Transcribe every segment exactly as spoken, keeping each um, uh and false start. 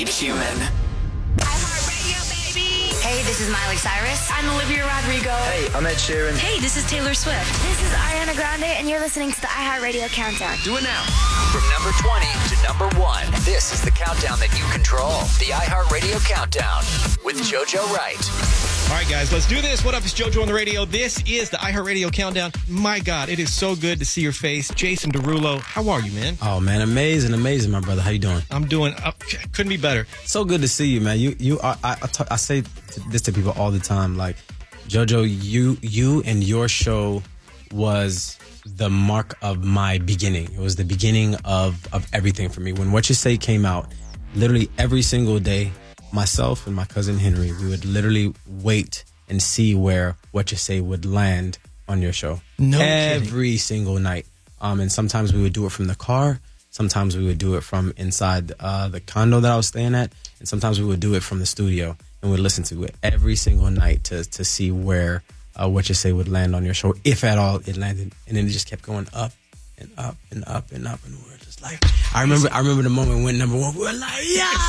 Human. iHeartRadio, baby. Hey, this is Miley Cyrus. I'm Olivia Rodrigo. Hey, I'm Ed Sheeran. Hey, this is Taylor Swift. This is Ariana Grande, and you're listening to the iHeartRadio Countdown. Do it now. From number twenty to number one, this is the countdown that you control. The iHeartRadio Countdown with JoJo Wright. All right, guys, let's do this. What up? It's JoJo on the radio. This is the iHeartRadio Countdown. My God, it is so good to see your face. Jason Derulo, how are you, man? Oh, man, amazing, amazing, my brother. How you doing? I'm doing, uh, couldn't be better. So good to see you, man. You, you, are, I, I, talk, I say this to people all the time. Like, JoJo, you, you and your show was the mark of my beginning. It was the beginning of, of everything for me. When What You Say came out, literally every single day, myself and my cousin Henry, we would literally wait and see where What You Say would land on your show. No Every kidding. single night. Um, and sometimes we would do it from the car. Sometimes we would do it from inside uh, the condo that I was staying at. And sometimes we would do it from the studio. And we'd listen to it every single night to to see where uh, What You Say would land on your show, if at all it landed. And then it just kept going up and up and up and up. And we were just like, I remember I remember the moment we went number one. We were like,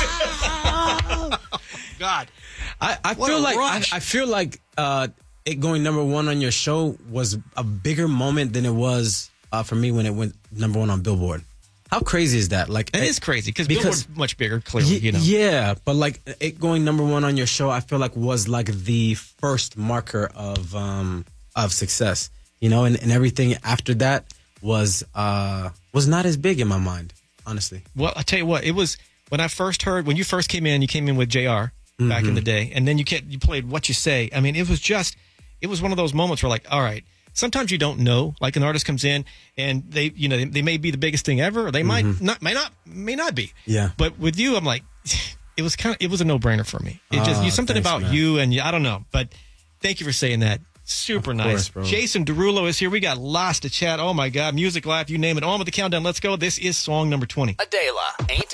yeah! God. I, I What feel a like I, rush. I feel like uh, it going number one on your show was a bigger moment than it was uh, for me when it went number one on Billboard. How crazy is that? Like, It it- is crazy because because- Billboard's much bigger, clearly, Ye- you know. Yeah, but like it going number one on your show, I feel like was like the first marker of um of success, you know, and, and everything after that was uh was not as big in my mind, honestly. Well, I tell you what, it was when I first heard, when you first came in, you came in with J R back in the day, and then you kept, you played What You Say. I mean, it was just, it was one of those moments where like, all right, sometimes you don't know, like an artist comes in and they, you know, they, they may be the biggest thing ever, or they might not, may not, may not be. Yeah. But with you, I'm like, it was kind of, it was a no brainer for me. It just, Oh, you something thanks, about man. you and you, I don't know, but thank you for saying that. Super Of nice. course, bro. Jason Derulo is here. We got lots to chat. Oh my God. Music Live, you name it. On with the countdown. Let's go. This is song number twenty. Adela, ain't